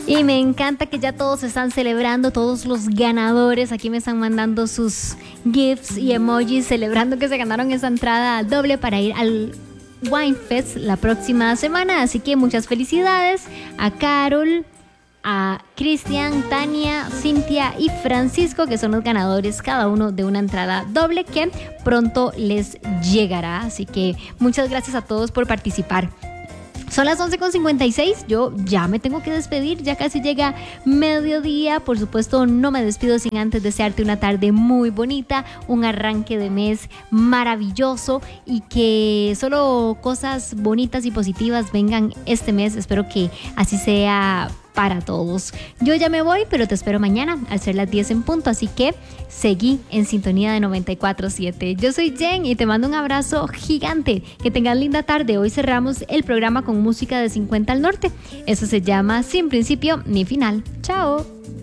Y me encanta que ya todos están celebrando, todos los ganadores. Aquí me están mandando sus gifs y emojis celebrando que se ganaron esa entrada doble para ir al Wine Fest la próxima semana. Así que muchas felicidades a Carol, a Cristian, Tania, Cintia y Francisco, que son los ganadores cada uno de una entrada doble que pronto les llegará. Así que muchas gracias a todos por participar. Son las 11:56, yo ya me tengo que despedir, ya casi llega mediodía. Por supuesto, no me despido sin antes desearte una tarde muy bonita, un arranque de mes maravilloso y que solo cosas bonitas y positivas vengan este mes. Espero que así sea para todos. Yo ya me voy, pero te espero mañana al ser las 10 en punto, así que seguí en sintonía de 94.7. Yo soy Jen y te mando un abrazo gigante. Que tengas linda tarde. Hoy cerramos el programa con música de 50 al norte. Eso se llama Sin Principio ni Final. Chao.